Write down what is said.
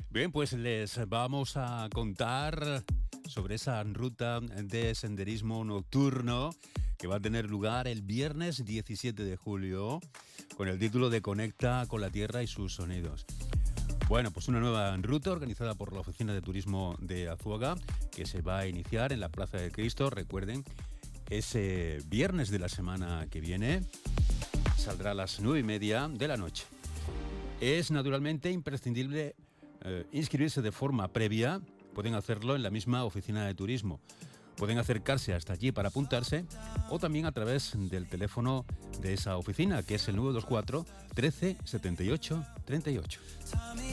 Bien, pues les vamos a contar sobre esa ruta de senderismo nocturno que va a tener lugar el viernes 17 de julio con el título de Conecta con la Tierra y sus sonidos. Bueno, pues una nueva ruta organizada por la Oficina de Turismo de Azuaga que se va a iniciar en la Plaza de Cristo. Recuerden, ese viernes de la semana que viene saldrá a las 9:30 de la noche. Es naturalmente imprescindible inscribirse de forma previa. Pueden hacerlo en la misma oficina de turismo. Pueden acercarse hasta allí para apuntarse o también a través del teléfono de esa oficina, que es el 924 13 78 38.